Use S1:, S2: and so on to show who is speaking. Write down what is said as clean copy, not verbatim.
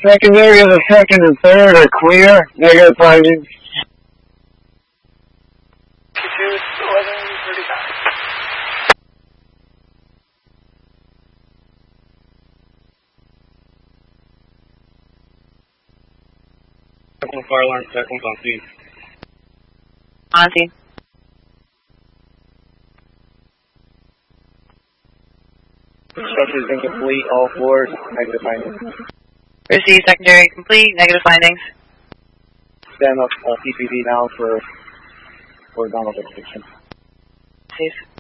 S1: Secondary of the second and third are clear. Negative findings.
S2: 11:35. Fire alarm seconds on scene.
S3: On scene.
S1: Structures incomplete, all floors, negative findings.
S3: Receive secondary complete, negative findings.
S1: Stand up PPV now for download execution.
S3: Safe.